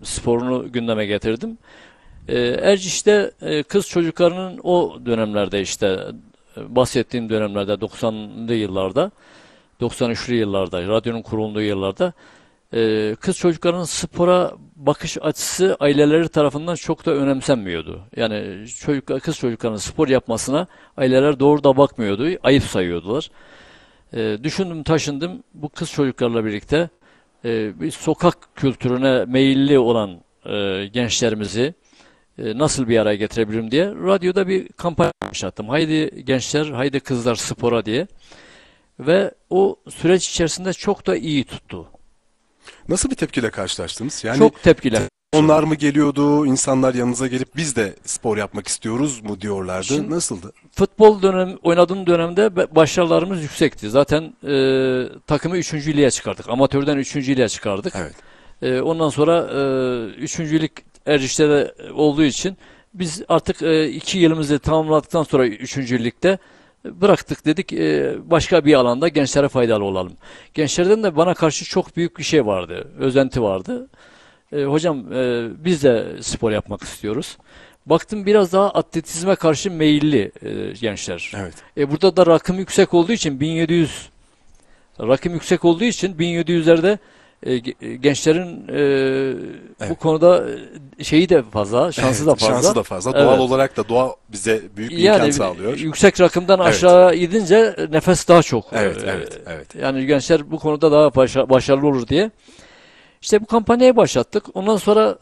sporunu gündeme getirdim. Erciş'te kız çocuklarının o dönemlerde işte bahsettiğim dönemlerde 90'lı yıllarda 93'lü yıllarda radyonun kurulduğu yıllarda kız çocuklarının spora bakış açısı aileleri tarafından çok da önemsenmiyordu. Yani kız çocuklarının spor yapmasına aileler doğru da bakmıyordu. Ayıp sayıyordular. Düşündüm taşındım bu kız çocuklarla birlikte bir sokak kültürüne meyilli olan gençlerimizi nasıl bir araya getirebilirim diye radyoda bir kampanya başlattım. Haydi gençler, haydi kızlar spora diye. Ve o süreç içerisinde çok da iyi tuttu. Nasıl bir tepkiyle karşılaştınız? Yani çok tepkiler. onlar mı geliyordu, insanlar yanınıza gelip biz de spor yapmak istiyoruz mu diyorlardı? Şimdi, nasıldı? Futbol oynadığım dönemde başarılarımız yüksekti. Zaten takımı 3. lige çıkardık. Amatörden 3. lige çıkardık. Evet. Ondan sonra 3. lig Erciş'te de olduğu için biz artık 2 yılımızı tamamladıktan sonra 3. ligde bıraktık dedik başka bir alanda gençlere faydalı olalım. Gençlerden de bana karşı çok büyük bir şey vardı. Özenti vardı. Hocam biz de spor yapmak istiyoruz. Baktım biraz daha atletizme karşı meyilli gençler. Evet. Burada da rakım yüksek olduğu için 1700 rakım yüksek olduğu için 1700'lerde gençlerin Evet. bu konuda şeyi de fazla, şansı da fazla. Şansı da fazla. Evet. Doğal olarak da doğa bize büyük bir imkan sağlıyor. Yüksek rakımdan Evet. aşağı gidince nefes daha çok. Evet. Yani gençler bu konuda daha başarılı olur diye. İşte bu kampanyayı başlattık. Ondan sonra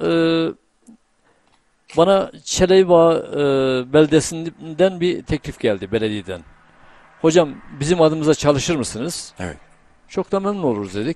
bana Çeleybağ beldesinden bir teklif geldi belediyeden. Hocam bizim adımıza çalışır mısınız? Evet. Çok da memnun oluruz dedik.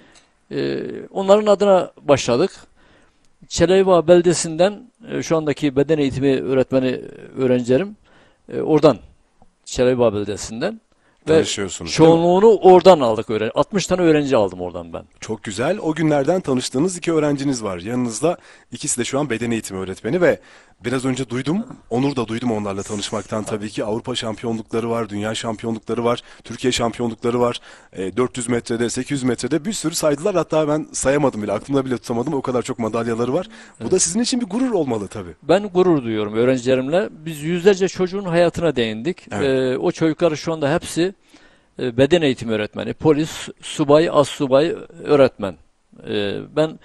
Onların adına başladık. Çeleybağ beldesinden şu andaki beden eğitimi öğretmeni öğrencilerim oradan Çeleybağ beldesinden ve çoğunluğunu oradan aldık. 60 tane öğrenci aldım oradan ben. Çok güzel. O günlerden tanıştığınız 2 öğrenciniz var. Yanınızda ikisi de şu an beden eğitimi öğretmeni ve biraz önce duydum, onur da duydum onlarla tanışmaktan tabii ki. Avrupa şampiyonlukları var, dünya şampiyonlukları var, Türkiye şampiyonlukları var. 400 metrede, 800 metrede bir sürü saydılar. Hatta ben sayamadım bile, aklımda bile tutamadım. O kadar çok madalyaları var. Bu da sizin için bir gurur olmalı tabii. Ben gurur duyuyorum öğrencilerimle. Biz yüzlerce çocuğun hayatına değindik. Evet. O çocukları şu anda hepsi beden eğitimi öğretmeni, polis, subay, astsubay öğretmen. Ben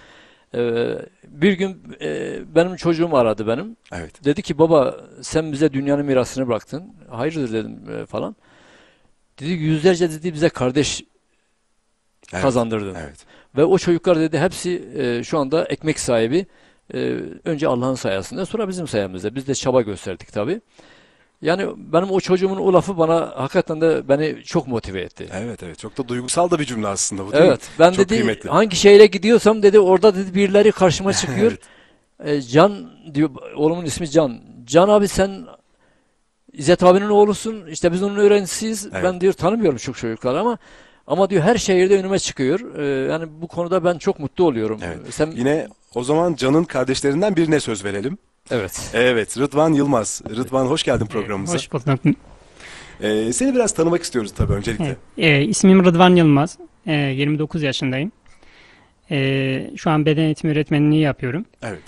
bir gün benim çocuğum aradı benim. Evet. Dedi ki baba sen bize dünyanın mirasını bıraktın. Hayırdır dedim falan. Dedi yüzlerce dedi bize kardeş kazandırdın. Evet. Ve o çocuklar dedi hepsi şu anda ekmek sahibi. Önce Allah'ın sayesinde sonra bizim sayemizde. Biz de çaba gösterdik tabii. Yani benim o çocuğumun o lafı bana hakikaten de beni çok motive etti. Evet. Çok da duygusal da bir cümle aslında bu değil mi? Evet. Ben çok dedi kıymetli. hangi şehre gidiyorsam dedi orada dedi birileri karşıma çıkıyor. Can diyor oğlumun ismi Can. Can abi sen İzzet abinin oğlusun. İşte biz onun öğrencisiyiz. Evet. Ben diyor tanımıyorum çok çocuklar ama diyor her şehirde önüme çıkıyor. Yani bu konuda ben çok mutlu oluyorum. Evet. Yine o zaman Can'ın kardeşlerinden birine söz verelim. Evet. Evet, Rıdvan Yılmaz. Rıdvan hoş geldin programımıza. Hoş bulduk. Seni biraz tanımak istiyoruz tabii öncelikle. İsmim Rıdvan Yılmaz. 29 yaşındayım. Şu an beden eğitimi öğretmenliği yapıyorum. Evet.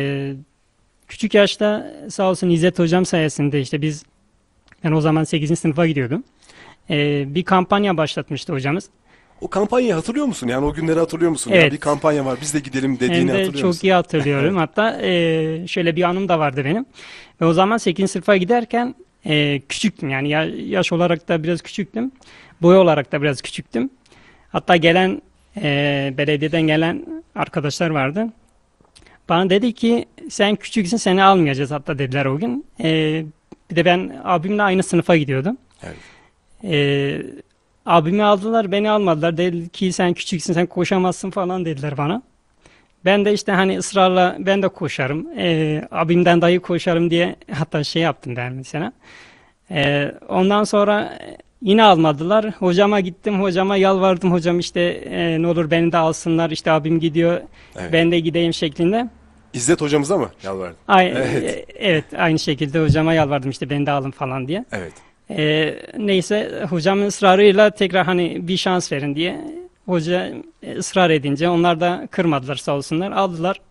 Küçük yaşta sağ olsun İzzet hocam sayesinde işte ben o zaman 8. sınıfa gidiyordum. Bir kampanya başlatmıştı hocamız. O kampanyayı hatırlıyor musun? Yani o günleri hatırlıyor musun? Evet. Ya bir kampanya var biz de gidelim dediğini Hem de hatırlıyor musun? çok iyi hatırlıyorum. Hatta şöyle bir anım da vardı benim. Ve o zaman 8. sınıfa giderken küçüktüm. Yani yaş olarak da biraz küçüktüm. Boy olarak da biraz küçüktüm. Hatta belediyeden gelen arkadaşlar vardı. Bana dedi ki sen küçüksün seni almayacağız hatta dediler o gün. Bir de ben abimle aynı sınıfa gidiyordum. Evet. Abimi aldılar beni almadılar. Dedi ki sen küçüksün sen koşamazsın falan dediler bana. Ben de işte hani ısrarla ben de koşarım. Abimden dahi koşarım diye hatta şey yaptım ben mesela. Ondan sonra yine almadılar. Hocama gittim. Hocama yalvardım. Hocam işte ne olur beni de alsınlar. İşte abim gidiyor. Evet. Ben de gideyim şeklinde. İzzet hocamıza mı yalvardın? Evet aynı şekilde hocama yalvardım işte beni de alın falan diye. Evet. Neyse hocamın ısrarıyla tekrar hani bir şans verin diye hoca ısrar edince onlar da kırmadılar sağ olsunlar aldılar.